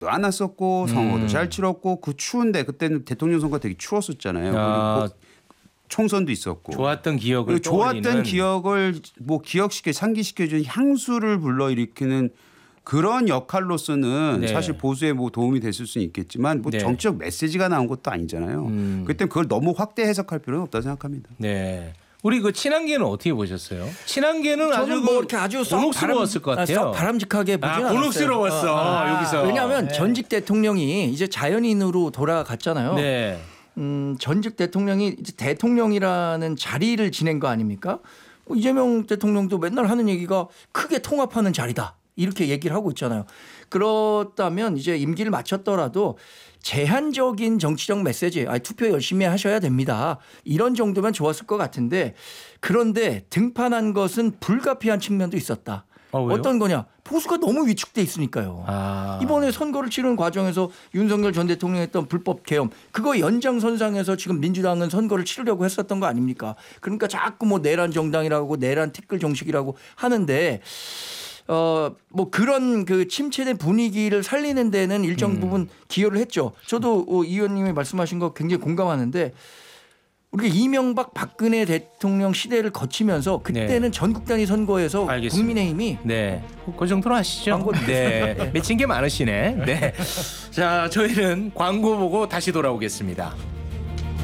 많았었고 선거도 잘 치렀고 그 추운데 그때는 대통령 선거 되게 추웠었잖아요. 그리고 총선도 있었고 좋았던 기억을 좋았던 기억을 뭐 기억시켜 상기시켜주는 향수를 불러일으키는 그런 역할로서는 사실 보수에 뭐 도움이 됐을 수는 있겠지만 뭐 정치적 메시지가 나온 것도 아니잖아요. 그때 그걸 너무 확대 해석할 필요는 없다고 생각합니다. 네. 우리 그 친한계는 어떻게 보셨어요? 친한계는 아주 뭐 이렇게 아주 곤혹스러웠을 것 같아요. 썩 바람직하게 보진 않았어요. 곤혹스러웠어. 여기서. 왜냐하면 전직 대통령이 이제 자연인으로 돌아갔잖아요. 네. 전직 대통령이 이제 대통령이라는 자리를 지낸 거 아닙니까? 이재명 대통령도 맨날 하는 얘기가 크게 통합하는 자리다. 이렇게 얘기를 하고 있잖아요. 그렇다면 이제 임기를 마쳤더라도 제한적인 정치적 메시지, 투표 열심히 하셔야 됩니다. 이런 정도면 좋았을 것 같은데 그런데 등판한 것은 불가피한 측면도 있었다. 어떤 거냐? 보수가 너무 위축돼 있으니까요. 이번에 선거를 치르는 과정에서 윤석열 전 대통령이 했던 불법 계엄 그거 연장선상에서 지금 민주당은 선거를 치르려고 했었던 거 아닙니까? 그러니까 자꾸 뭐 내란 정당이라고 내란 티끌 정식이라고 하는데 뭐 그런 그 침체된 분위기를 살리는 데는 일정 부분 기여를 했죠. 저도 이 의원님이 말씀하신 거 굉장히 공감하는데 우리가 이명박 박근혜 대통령 시대를 거치면서 그때는 전국 단위 선거에서 국민의힘이 그 정도로 하시죠. 네. 맺힌 게 많으시네. 네. 자, 저희는 광고 보고 다시 돌아오겠습니다.